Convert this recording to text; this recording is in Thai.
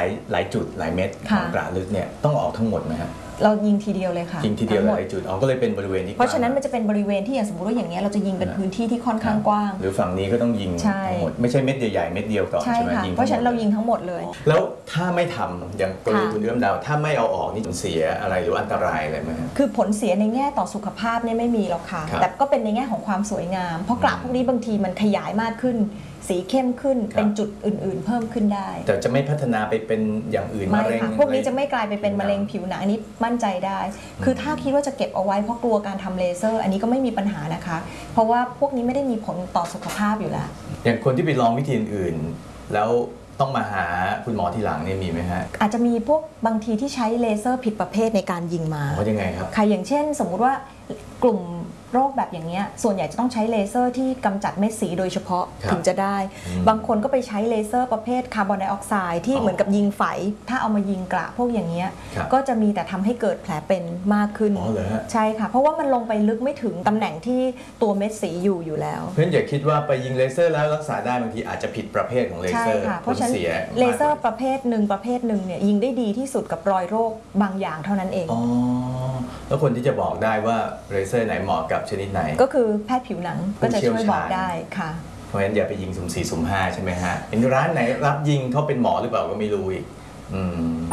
หลายจุดหลายเม็ดของกระลึกเนี่ยต้องออกทั้งหมดไหมครับเรายิงทีเดียวเลยค่ะยิงทีเดียวหลายจุดก็เลยเป็นบริเวณที่เพราะฉะนั้นมันจะเป็นบริเวณที่อย่างสมมติว่าอย่างนี้เราจะยิงเป็นพื้นที่ที่ค่อนข้างกว้างหรือฝั่งนี้ก็ต้องยิงทั้งหมดไม่ใช่เม็ดใหญ่ๆเม็ดเดียวก่อนใช่ไหมเพราะฉะนั้นเรายิงทั้งหมดเลยแล้วถ้าไม่ทำอย่างกรณีคุณเอื้อมดาวถ้าไม่เอาออกนี่ผลเสียอะไรหรืออันตรายอะไรไหมคือผลเสียในแง่ต่อสุขภาพเนี่ยไม่มีหรอกค่ะแต่ก็เป็นในแง่ของความสวยงามเพราะกระพวกนี้บางทีมันขยายมากขึ้นสีเข้มขึ้นเป็นจุดอื่นๆเพิ่มขึ้นได้แต่จะไม่พัฒนาไปเป็นอย่างอื่นไม่ค่ะพวกนี้จะไม่กลายไปเป็นมะเร็งผิวหนังอันนี้มั่นใจได้คือถ้าคิดว่าจะเก็บเอาไว้เพราะกลัวการทำเลเซอร์อันนี้ก็ไม่มีปัญหานะคะเพราะว่าพวกนี้ไม่ได้มีผลต่อสุขภาพอยู่แล้วอย่างคนที่ไปลองวิธีอื่นแล้วต้องมาหาคุณหมอทีหลังเนี่ยมีไหมฮะอาจจะมีพวกบางทีที่ใช้เลเซอร์ผิดประเภทในการยิงมาว่ายังไงครับค่ะอย่างเช่นสมมุติว่ากลุ่มโรคแบบอย่างเงี้ยส่วนใหญ่จะต้องใช้เลเซอร์ที่กำจัดเม็ดสีโดยเฉพาะถึงจะได้บางคนก็ไปใช้เลเซอร์ประเภทคาร์บอนไดออกไซด์ที่เหมือนกับยิงไฝถ้าเอามายิงกระพวกอย่างเงี้ยก็จะมีแต่ทำให้เกิดแผลเป็นมากขึ้นใช่ค่ะเพราะว่ามันลงไปลึกไม่ถึงตำแหน่งที่ตัวเม็ดสีอยู่แล้วเพื่อนอย่าคิดว่าไปยิงเลเซอร์แล้วรักษาได้บางทีอาจจะผิดประเภทของเลเซอร์เพราะฉะนั้นเลเซอร์ประเภทหนึ่งเนี่ยยิงได้ดีที่สุดกับรอยโรคบางอย่างเท่านั้นเองแล้วคนที่จะบอกได้ว่าเลเซอร์ไหนเหมาะกับชนิดไหนก็คือแพทย์ผิวหนังก็จะช่วยบอกได้ค่ะเพราะฉะนั้นอย่าไปยิงสุ่ม4สุ่ม5ใช่ไหมฮะเห็นร้านไหนรับยิงเขาเป็นหมอหรือเปล่าก็ไม่รู้อีก